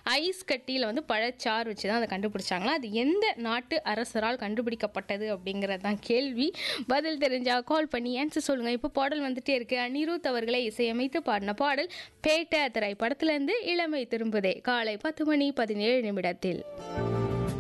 Ice கட்டியில் வந்து பழச்சாறு வச்சு தான் அதை கண்டுபிடிச்சாங்களா. அது எந்த நாட்டு அரசரால் கண்டுபிடிக்கப்பட்டது அப்படிங்கிறது தான் கேள்வி. பதில் தெரிஞ்சா கால் பண்ணி ஆன்சர் சொல்லுங்க. இப்போ பாடல் வந்துட்டே இருக்கு. அனிருத் அவர்களை இசையமைத்து பாடின பாடல் பேட்ட திரைப்படத்திலிருந்து இளமை திரும்புதே காலை 10:17 நிமிடத்தில்.